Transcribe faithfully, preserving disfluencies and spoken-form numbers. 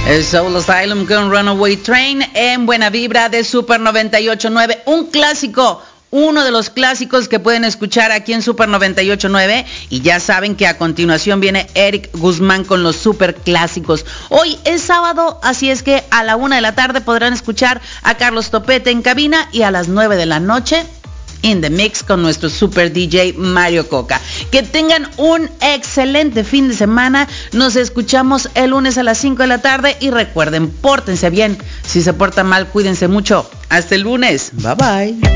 El Soul Asylum con Runaway Train en Buena Vibra de Super noventa y ocho punto nueve. Un clásico, uno de los clásicos que pueden escuchar aquí en Super noventa y ocho punto nueve. Y ya saben que a continuación viene Eric Guzmán con los super clásicos. Hoy es sábado, así es que a la una de la tarde podrán escuchar a Carlos Topete en cabina y a las nueve de la noche in the mix con nuestro super D J Mario Coca. Que tengan un excelente fin de semana. Nos escuchamos el lunes a las cinco de la tarde y recuerden, pórtense bien. Si se portan mal, cuídense mucho. Hasta el lunes. Bye bye.